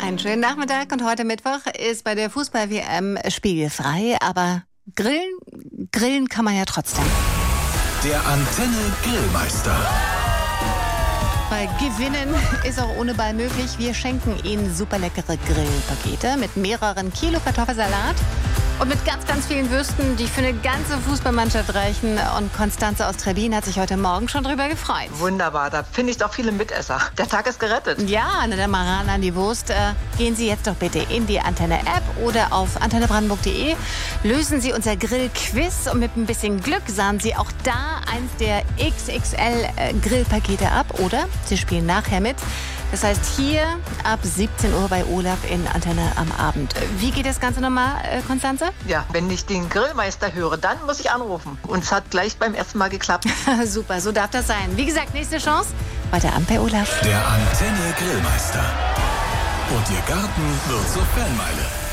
Einen schönen Nachmittag und heute Mittwoch ist bei der Fußball-WM spielfrei, aber grillen kann man ja trotzdem. Der Antenne Grillmeister. Weil gewinnen ist auch ohne Ball möglich. Wir schenken Ihnen super leckere Grillpakete mit mehreren Kilo Kartoffelsalat und mit ganz, ganz vielen Würsten, die für eine ganze Fußballmannschaft reichen. Und Konstanze aus Trebin hat sich heute Morgen schon drüber gefreut. Wunderbar, da finde ich doch viele Mitesser. Der Tag ist gerettet. Ja, dann mal ran an die Wurst. Gehen Sie jetzt doch bitte in die Antenne-App oder auf antennebrandenburg.de. Lösen Sie unser Grillquiz und mit ein bisschen Glück sahen Sie auch da eins der XXL-Grillpakete ab. Oder Sie spielen nachher mit. Das heißt hier ab 17 Uhr bei Olaf in Antenne am Abend. Wie geht das Ganze nochmal, Konstanze? Ja, wenn ich den Grillmeister höre, dann muss ich anrufen. Und es hat gleich beim ersten Mal geklappt. Super, so darf das sein. Wie gesagt, nächste Chance weiter Abend bei Olaf. Der Antenne Grillmeister. Und Ihr Garten wird zur Fanmeile.